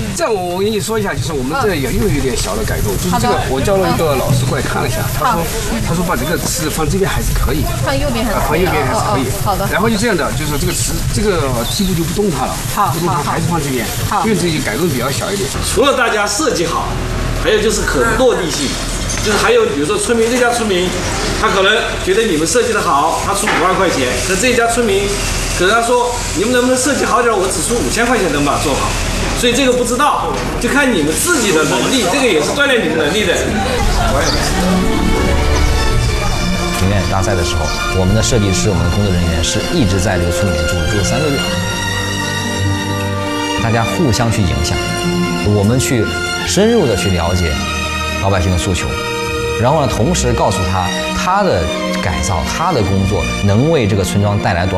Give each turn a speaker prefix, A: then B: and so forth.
A: 这样我跟你说一下，就是我们这也又有点小的改动，就是这个我叫了一个老师过来看了一下，他说把这个词放这边还是可以，
B: 放右边还是
A: 放右边还是可以。
B: 好的。
A: 然后就这样的，就是这个词这个梯步就不动它了，不动它还是放这边，因为这个改动比较小一点。
C: 除了大家设计好，还有就是可落地性。就是还有，比如说村民这家村民，他可能觉得你们设计的好，他出5万块钱，可这一家村民，可能他说你们能不能设计好点，我只出5000块钱能把它做好，所以这个不知道，就看你们自己的能力，这个也是锻炼你们能力的。
D: 评选大赛的时候，我们的设计师、我们的工作人员是一直在这个村里面住了3个月，大家互相去影响，我们去深入的去了解老百姓的诉求，然后呢，同时告诉他的改造、他的工作能为这个村庄带来多少。